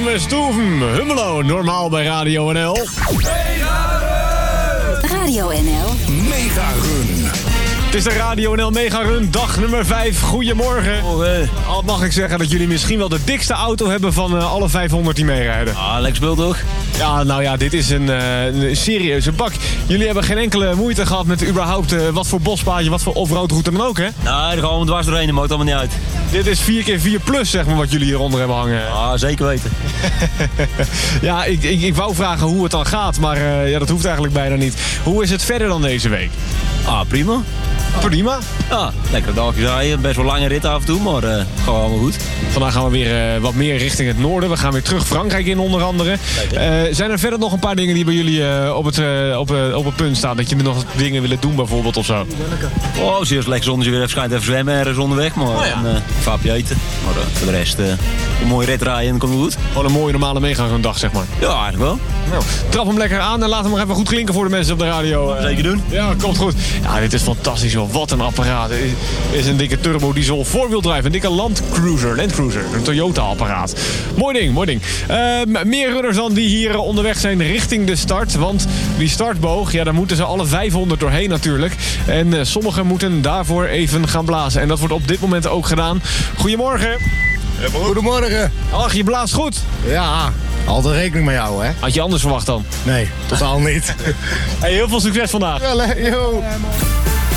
met Stoeven. Hummelo, normaal bij Radio NL. Radio NL Mega Run. Het is de Radio NL Mega Run, dag nummer 5. Goedemorgen. Al mag ik zeggen dat jullie misschien wel de dikste auto hebben van alle 500 die meerijden. Ah, lekker speel toch? Ja, nou ja, dit is een serieuze bak. Jullie hebben geen enkele moeite gehad met überhaupt wat voor bospaadje, wat voor offroad route dan ook, hè? Nou, daar gaan we dwars doorheen, dat maakt allemaal niet uit. Dit is 4x4 plus, zeg maar, wat jullie hieronder hebben hangen. Ah, zeker weten. Ja, ik wou vragen hoe het dan gaat, maar ja, dat hoeft eigenlijk bijna niet. Hoe is het verder dan deze week? Ah, prima. Prima. Ja, lekkere dagjes rijden. Best wel lange rit af en toe, maar gewoon allemaal goed. Vandaag gaan we weer wat meer richting het noorden. We gaan weer terug Frankrijk in onder andere. Zijn er verder nog een paar dingen die bij jullie op het punt staan? Dat jullie nog dingen willen doen bijvoorbeeld of zo? Oh, als het lekker zonnetje weer even schijnt, even zwemmen ergens onderweg. Maar een vaapje eten. Maar voor de rest een mooie rit rijden en komt het goed. Gewoon een mooie normale megadag, zeg maar. Ja, eigenlijk wel. Nou, trap hem lekker aan en laat hem nog even goed klinken voor de mensen op de radio. Zeker doen. Ja, komt goed. Ja, dit is fantastisch hoor. Wat een apparaat. Het is een dikke turbo diesel voorwieldrive. Een dikke Land Cruiser. Een Toyota apparaat. Mooi ding, mooi ding. Meer runners dan die hier onderweg zijn richting de start. Want die startboog, ja, daar moeten ze alle 500 doorheen natuurlijk. En sommigen moeten daarvoor even gaan blazen. En dat wordt op dit moment ook gedaan. Goedemorgen. Goedemorgen. Ach, je blaast goed. Ja, altijd rekening met jou, hè? Had je anders verwacht dan? Nee, totaal niet. Hey, heel veel succes vandaag. Wel, hè? Yo.